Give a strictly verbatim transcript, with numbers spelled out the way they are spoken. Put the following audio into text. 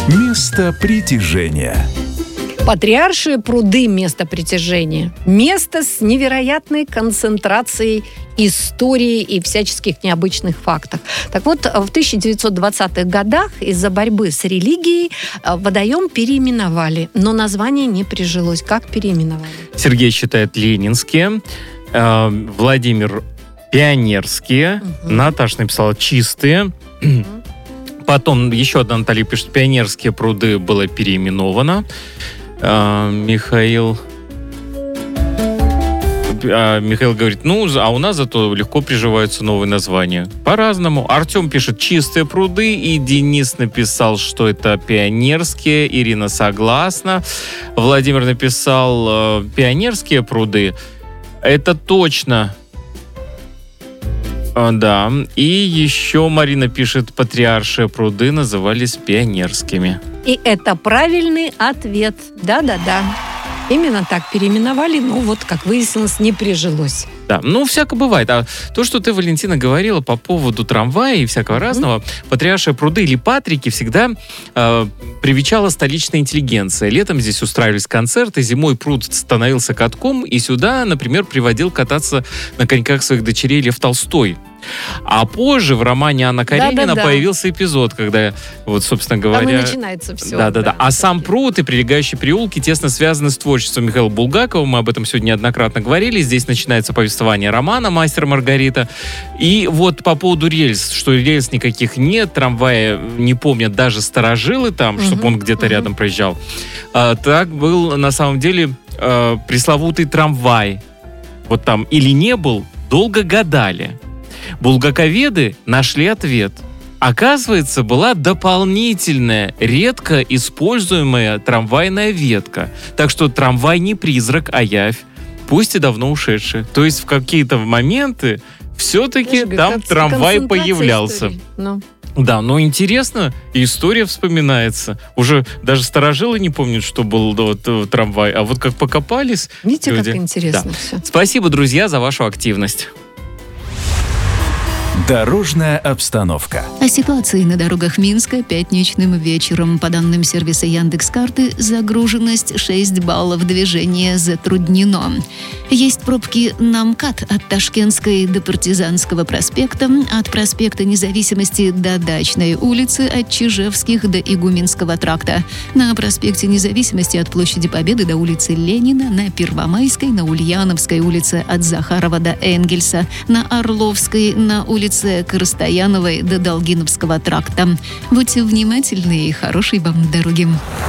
Место притяжения. Патриаршие пруды – место притяжения. Место с невероятной концентрацией истории и всяческих необычных фактов. Так вот, в тысяча девятьсот двадцатых годах из-за борьбы с религией водоем переименовали, но название не прижилось. Как переименовали? Сергей считает ленинские, э, Владимир пионерские, угу. Наташа написала чистые. Угу. Потом еще одна Наталья пишет, пионерские пруды было переименовано. А, Михаил... А, Михаил говорит, ну, а у нас зато легко приживаются новые названия. По-разному. Артем пишет чистые пруды, и Денис написал, что это пионерские. Ирина согласна. Владимир написал э, пионерские пруды. Это точно... Да, и еще Марина пишет, патриаршие пруды назывались пионерскими. И это правильный ответ. Да-да-да. Именно так переименовали, но вот, как выяснилось, не прижилось. Да, ну, всяко бывает. А то, что ты, Валентина, говорила по поводу трамвая и всякого mm-hmm. разного, патриаршие пруды или патрики всегда э, привечала столичная интеллигенция. Летом здесь устраивались концерты, зимой пруд становился катком, и сюда, например, приводил кататься на коньках своих дочерей Лев Толстой. А позже в романе Анна Каренина да, да, да. появился эпизод, когда, вот, собственно говоря... Там и начинается все. Да-да-да. А сам пруд и прилегающие переулки тесно связаны с творчеством Михаила Булгакова. Мы об этом сегодня неоднократно говорили. Здесь начинается повествование романа «Мастер и Маргарита». И вот по поводу рельс, что рельс никаких нет, трамвая не помнят даже старожилы там, угу, чтобы он где-то угу. рядом проезжал. А, так был, на самом деле, а, пресловутый трамвай. Вот там или не был, долго гадали. Булгаковеды нашли ответ. Оказывается, была дополнительная, редко используемая трамвайная ветка. Так что трамвай не призрак, а явь, пусть и давно ушедшая. То есть в какие-то моменты все-таки Подожди, там трамвай появлялся. Ну. Да, но интересно, история вспоминается. Уже даже старожилы не помнят, что был вот, трамвай, а вот как покопались... Видите, люди... как интересно да. все. Спасибо, друзья, за вашу активность. Дорожная обстановка. О ситуации на дорогах Минска пятничным вечером. По данным сервиса Яндекс.Карты, загруженность шесть баллов, движение затруднено. Есть пробки на МКАД от Ташкентской до Партизанского проспекта, от проспекта Независимости до Дачной улицы, от Чижевских до Игуменского тракта. На проспекте Независимости от площади Победы до улицы Ленина, на Первомайской, на Ульяновской улице от Захарова до Энгельса, на Орловской, на улице Корстояновой до Долгиновского тракта. Будьте внимательны и хорошей вам дороги.